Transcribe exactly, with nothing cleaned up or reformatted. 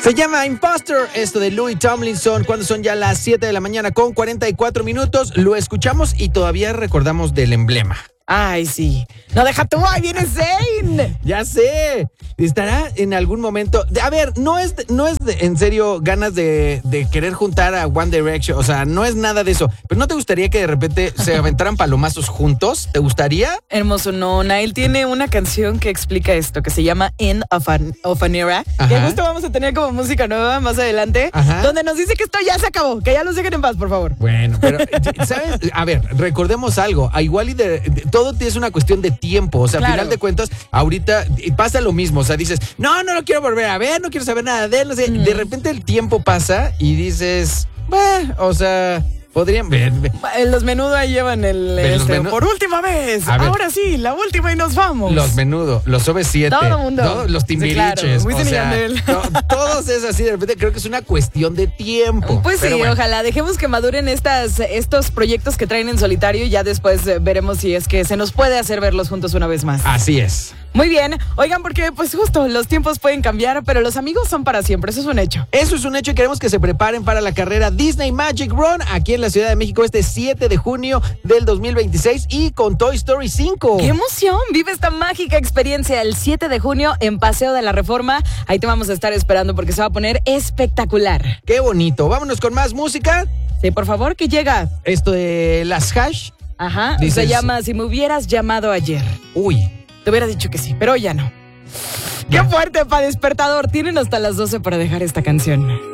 Se llama Imposter, esto de Louis Tomlinson, cuando son ya las siete de la mañana con cuarenta y cuatro minutos. Lo escuchamos y todavía recordamos del emblema. Ay, sí. No, deja tú, ahí viene Zayn. Ya sé. Estará en algún momento. A ver, no es, no es de, en serio ganas de, de querer juntar a One Direction. O sea, no es nada de eso. Pero ¿no te gustaría que de repente se aventaran palomazos juntos? ¿Te gustaría? Hermoso, no. Nail tiene una canción que explica esto, que se llama End of an, of an Era. Ajá. Que justo vamos a tener como música nueva más adelante. Ajá. Donde nos dice que esto ya se acabó, que ya los dejen en paz, por favor. Bueno, pero, ¿sabes? A ver, recordemos algo. A igual y de, de todo es una cuestión de tiempo. O sea, claro. Al final de cuentas, ahorita pasa lo mismo. O sea, dices, no, no lo quiero volver a ver, no quiero saber nada de él. No sé. Mm. De repente el tiempo pasa y dices, bah, o sea, podrían ver. Los Menudo ahí llevan el este, menu... por última vez. Ahora sí, la última y nos vamos. Los Menudo, los O V siete. Todo el mundo. ¿no? Los Timbiriches. Sí, claro. O sea, to, todos es así. De repente creo que es una cuestión de tiempo. Pues sí, bueno. Ojalá dejemos que maduren estas, estos proyectos que traen en solitario y ya después veremos si es que se nos puede hacer verlos juntos una vez más. Así es. Muy bien, oigan, porque pues justo los tiempos pueden cambiar, pero los amigos son para siempre, eso es un hecho. Eso es un hecho y queremos que se preparen para la carrera Disney Magic Run aquí en la Ciudad de México este siete de junio del dos mil veintiséis y con Toy Story cinco. ¡Qué emoción! Vive esta mágica experiencia el siete de junio en Paseo de la Reforma. Ahí te vamos a estar esperando porque se va a poner espectacular. ¡Qué bonito! Vámonos con más música. Sí, por favor, que llega. Esto de las Hash. Ajá, dices, se llama Si me hubieras llamado ayer. Uy. Te hubiera dicho que sí, pero ya no. ¡Qué fuerte para despertador! Tienen hasta las doce para dejar esta canción.